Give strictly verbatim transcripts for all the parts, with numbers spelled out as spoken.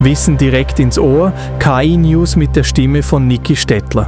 Wissen direkt ins Ohr, K I-News mit der Stimme von Niki Stettler.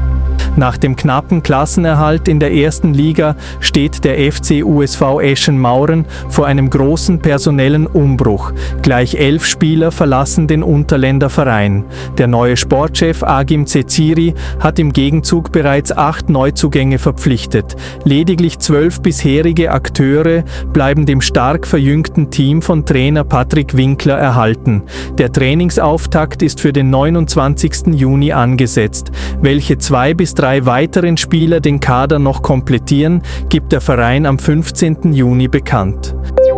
Nach dem knappen Klassenerhalt in der ersten Liga steht der F C U S V Eschen-Mauren vor einem großen personellen Umbruch. Gleich elf Spieler verlassen den Unterländer Verein. Der neue Sportchef Agim Ceciri hat im Gegenzug bereits acht Neuzugänge verpflichtet. Lediglich zwölf bisherige Akteure bleiben dem stark verjüngten Team von Trainer Patrick Winkler erhalten. Der Trainingsauftakt ist für den neunundzwanzigsten Juni angesetzt. Welche zwei bis drei weiteren Spieler den Kader noch komplettieren, gibt der Verein am fünfzehnten Juni bekannt.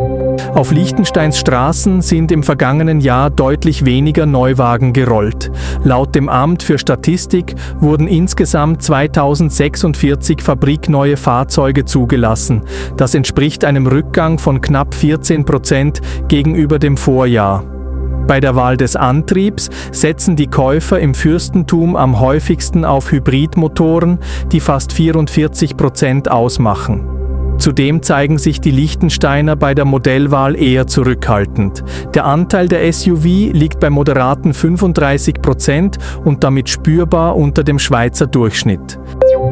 Auf Liechtensteins Straßen sind im vergangenen Jahr deutlich weniger Neuwagen gerollt. Laut dem Amt für Statistik wurden insgesamt zweitausendsechsundvierzig fabrikneue Fahrzeuge zugelassen. Das entspricht einem Rückgang von knapp vierzehn Prozent gegenüber dem Vorjahr. Bei der Wahl des Antriebs setzen die Käufer im Fürstentum am häufigsten auf Hybridmotoren, die fast vierundvierzig Prozent ausmachen. Zudem zeigen sich die Liechtensteiner bei der Modellwahl eher zurückhaltend. Der Anteil der S U V liegt bei moderaten fünfunddreißig Prozent und damit spürbar unter dem Schweizer Durchschnitt.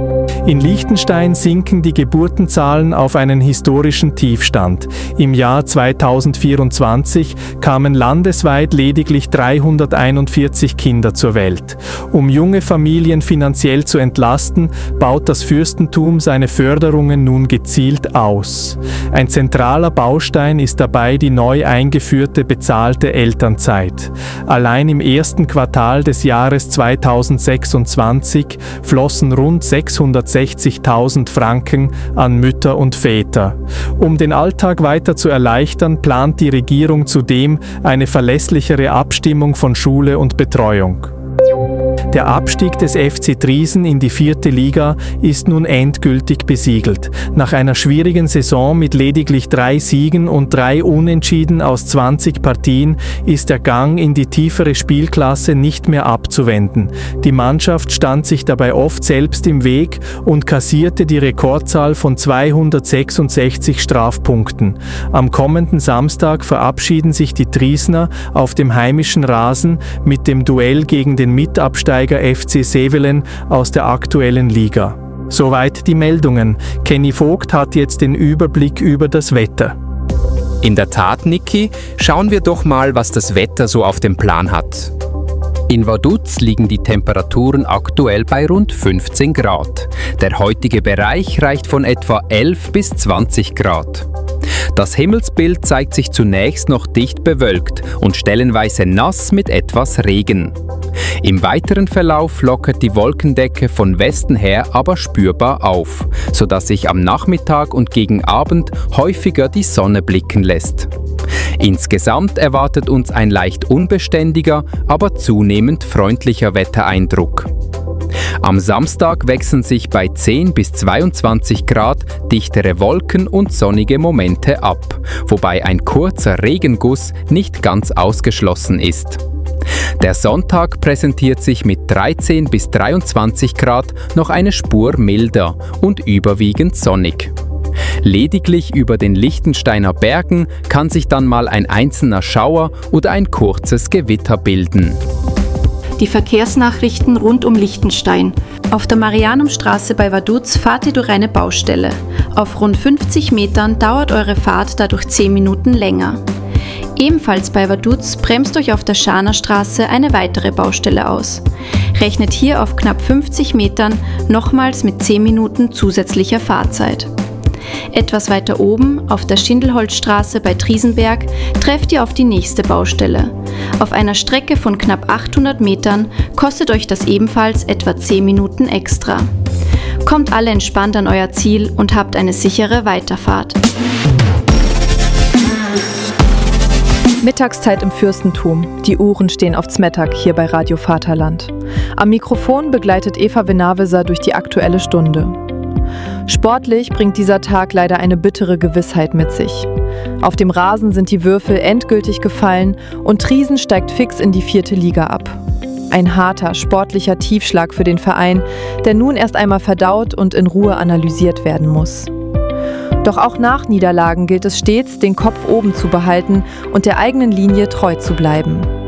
In Liechtenstein sinken die Geburtenzahlen auf einen historischen Tiefstand. Im Jahr zweitausendvierundzwanzig kamen landesweit lediglich dreihunderteinundvierzig Kinder zur Welt. Um junge Familien finanziell zu entlasten, baut das Fürstentum seine Förderungen nun gezielt aus. Ein zentraler Baustein ist dabei die neu eingeführte bezahlte Elternzeit. Allein im ersten Quartal des Jahres zweitausendsechsundzwanzig flossen rund sechshundertsechzigtausend Franken an Mütter und Väter. Um den Alltag weiter zu erleichtern, plant die Regierung zudem eine verlässlichere Abstimmung von Schule und Betreuung. Der Abstieg des F C Triesen in die vierte Liga ist nun endgültig besiegelt. Nach einer schwierigen Saison mit lediglich drei Siegen und drei Unentschieden aus zwanzig Partien ist der Gang in die tiefere Spielklasse nicht mehr abzuwenden. Die Mannschaft stand sich dabei oft selbst im Weg und kassierte die Rekordzahl von zweihundertsechsundsechzig Strafpunkten. Am kommenden Samstag verabschieden sich die Triesner auf dem heimischen Rasen mit dem Duell gegen den Mitabsteiger F C Sevelen aus der aktuellen Liga. Soweit die Meldungen. Kenny Vogt hat jetzt den Überblick über das Wetter. In der Tat, Niki, schauen wir doch mal, was das Wetter so auf dem Plan hat. In Vaduz liegen die Temperaturen aktuell bei rund fünfzehn Grad. Der heutige Bereich reicht von etwa elf bis zwanzig Grad. Das Himmelsbild zeigt sich zunächst noch dicht bewölkt und stellenweise nass mit etwas Regen. Im weiteren Verlauf lockert die Wolkendecke von Westen her aber spürbar auf, sodass sich am Nachmittag und gegen Abend häufiger die Sonne blicken lässt. Insgesamt erwartet uns ein leicht unbeständiger, aber zunehmend freundlicher Wettereindruck. Am Samstag wechseln sich bei zehn bis zweiundzwanzig Grad dichtere Wolken und sonnige Momente ab, wobei ein kurzer Regenguss nicht ganz ausgeschlossen ist. Der Sonntag präsentiert sich mit dreizehn bis dreiundzwanzig Grad noch eine Spur milder und überwiegend sonnig. Lediglich über den Liechtensteiner Bergen kann sich dann mal ein einzelner Schauer oder ein kurzes Gewitter bilden. Die Verkehrsnachrichten rund um Liechtenstein. Auf der Marianumstraße bei Vaduz fahrt ihr durch eine Baustelle. Auf rund fünfzig Metern dauert eure Fahrt dadurch zehn Minuten länger. Ebenfalls bei Vaduz bremst euch auf der Schanerstraße eine weitere Baustelle aus. Rechnet hier auf knapp fünfzig Metern nochmals mit zehn Minuten zusätzlicher Fahrzeit. Etwas weiter oben, auf der Schindelholzstraße bei Triesenberg, trefft ihr auf die nächste Baustelle. Auf einer Strecke von knapp achthundert Metern kostet euch das ebenfalls etwa zehn Minuten extra. Kommt alle entspannt an euer Ziel und habt eine sichere Weiterfahrt. Mittagszeit im Fürstentum. Die Uhren stehen auf Zmettag hier bei Radio Vaterland. Am Mikrofon begleitet Eva Venaveser durch die Aktuelle Stunde. Sportlich bringt dieser Tag leider eine bittere Gewissheit mit sich. Auf dem Rasen sind die Würfel endgültig gefallen und Triesen steigt fix in die vierte Liga ab. Ein harter, sportlicher Tiefschlag für den Verein, der nun erst einmal verdaut und in Ruhe analysiert werden muss. Doch auch nach Niederlagen gilt es stets, den Kopf oben zu behalten und der eigenen Linie treu zu bleiben.